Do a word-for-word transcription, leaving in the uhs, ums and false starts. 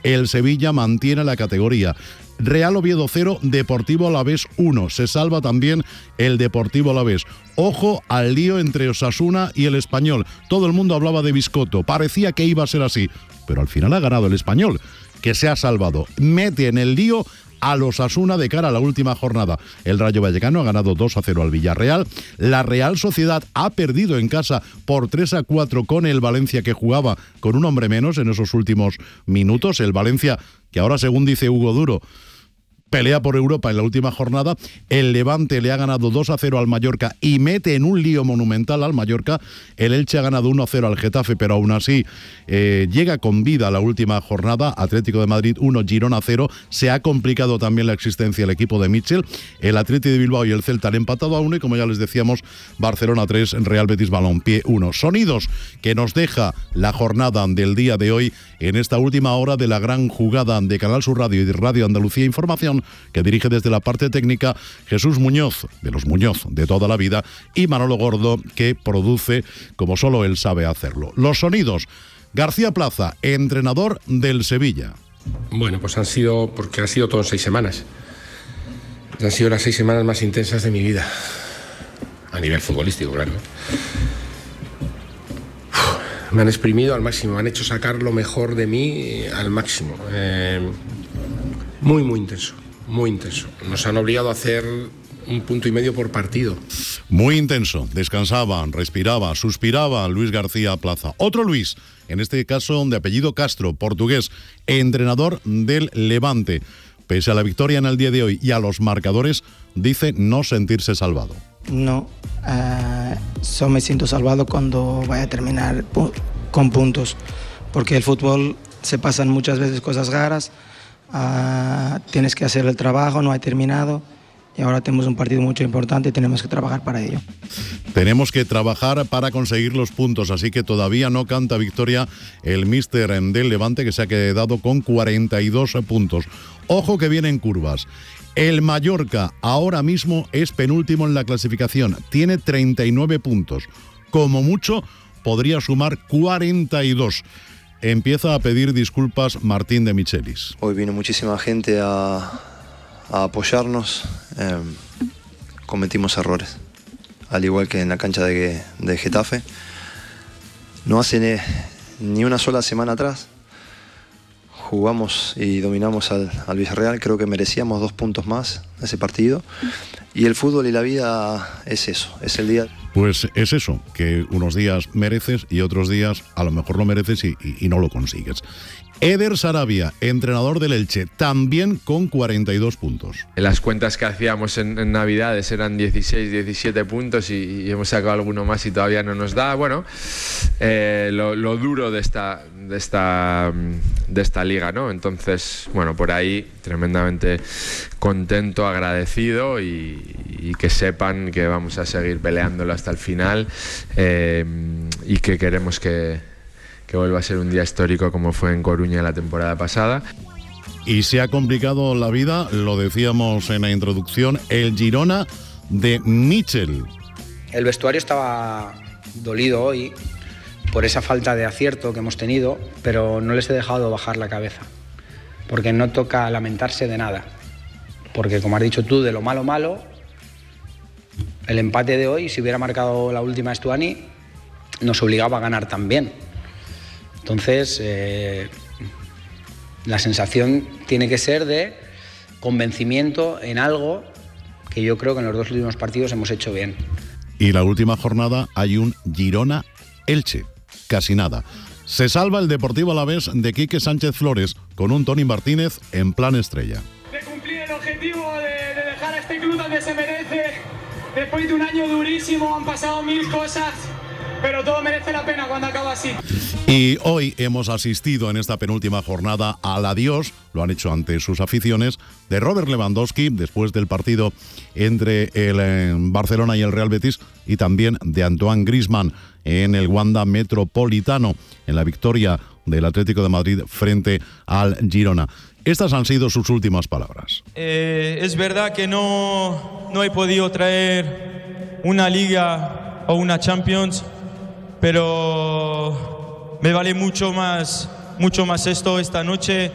el Sevilla mantiene la categoría. Real Oviedo cero, Deportivo Alavés uno. Se salva también el Deportivo Alavés. Ojo al lío entre Osasuna y el Español. Todo el mundo hablaba de Biscotto. Parecía que iba a ser así, pero al final ha ganado el Español, que se ha salvado. Mete en el lío al Osasuna de cara a la última jornada. El Rayo Vallecano ha ganado dos a cero al Villarreal. La Real Sociedad ha perdido en casa por tres a cuatro con el Valencia, que jugaba con un hombre menos en esos últimos minutos. El Valencia, que ahora, según dice Hugo Duro, pelea por Europa en la última jornada. El Levante le ha ganado dos a cero al Mallorca y mete en un lío monumental al Mallorca. El Elche ha ganado uno a cero al Getafe, pero aún así eh, llega con vida a la última jornada. Atlético de Madrid uno, Girona cero. Se ha complicado también la existencia del equipo de Mitchell. El Atleti de Bilbao y el Celta han empatado a uno y, como ya les decíamos, Barcelona tres, Real Betis Balompié uno. Sonidos que nos deja la jornada del día de hoy en esta última hora de la gran jugada de Canal Sur Radio y de Radio Andalucía Información, que dirige desde la parte técnica Jesús Muñoz, de los Muñoz de toda la vida, y Manolo Gordo, que produce como solo él sabe hacerlo. Los sonidos. García Plaza, entrenador del Sevilla. Bueno, pues han sido, porque han sido todo seis semanas. Han sido las seis semanas más intensas de mi vida, a nivel futbolístico, claro. Me han exprimido al máximo, me han hecho sacar lo mejor de mí al máximo. Eh, muy, muy intenso. Muy intenso. Nos han obligado a hacer un punto y medio por partido. Muy intenso. Descansaba, respiraba, suspiraba Luis García Plaza. Otro Luis, en este caso de apellido Castro, portugués, entrenador del Levante. Pese a la victoria en el día de hoy y a los marcadores, dice no sentirse salvado. No, uh, solo me siento salvado cuando vaya a terminar pu- con puntos, porque el fútbol se pasan muchas veces cosas raras. Uh, tienes que hacer el trabajo, no ha terminado y ahora tenemos un partido mucho importante y tenemos que trabajar para ello. Tenemos que trabajar para conseguir los puntos, así que todavía no canta victoria el míster del Levante, que se ha quedado con cuarenta y dos puntos. Ojo que vienen curvas. El Mallorca ahora mismo es penúltimo en la clasificación, tiene treinta y nueve puntos. Como mucho podría sumar cuarenta y dos. Empieza a pedir disculpas Martín de Michelis. Hoy vino muchísima gente a, a apoyarnos. Eh, cometimos errores, al igual que en la cancha de, de Getafe. No hace ni, ni una sola semana atrás jugamos y dominamos al, al Villarreal. Creo que merecíamos dos puntos más ese partido. Y el fútbol y la vida es eso, es el día. Pues es eso, que unos días mereces y otros días a lo mejor lo mereces y, y, y no lo consigues. Eder Sarabia, entrenador del Elche, también con cuarenta y dos puntos. Las cuentas que hacíamos en, en Navidades eran dieciséis, diecisiete puntos y, y hemos sacado alguno más y todavía no nos da. Bueno, eh, lo, lo duro de esta, de, esta, de esta liga, ¿no? Entonces, bueno, por ahí tremendamente contento, agradecido y, y que sepan que vamos a seguir peleándolo hasta el final eh, y que queremos que... que vuelva a ser un día histórico como fue en Coruña la temporada pasada. Y se ha complicado la vida, lo decíamos en la introducción, el Girona de Mitchell. El vestuario estaba dolido hoy por esa falta de acierto que hemos tenido, pero no les he dejado bajar la cabeza, porque no toca lamentarse de nada, porque como has dicho tú, de lo malo malo, el empate de hoy, si hubiera marcado la última Estuani, nos obligaba a ganar también. Entonces, eh, la sensación tiene que ser de convencimiento en algo que yo creo que en los dos últimos partidos hemos hecho bien. Y la última jornada hay un Girona-Elche, casi nada. Se salva el Deportivo Alavés de Quique Sánchez Flores con un Toni Martínez en plan estrella. De cumplir el objetivo de, de dejar a este club donde se merece. Después de un año durísimo han pasado mil cosas, pero todo merece la pena cuando acaba así. Y hoy hemos asistido en esta penúltima jornada al adiós, lo han hecho ante sus aficiones, de Robert Lewandowski después del partido entre el eh, Barcelona y el Real Betis, y también de Antoine Griezmann en el Wanda Metropolitano, en la victoria del Atlético de Madrid frente al Girona. Estas han sido sus últimas palabras. Eh, es verdad que no, no he podido traer una Liga o una Champions, pero me vale mucho más, mucho más esto esta noche.